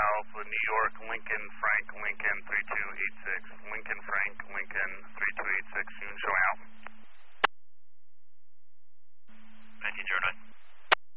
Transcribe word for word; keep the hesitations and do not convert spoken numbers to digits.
Alpha, New York, Lincoln, Frank, Lincoln, three two eight six. Lincoln, Frank, Lincoln, three two eight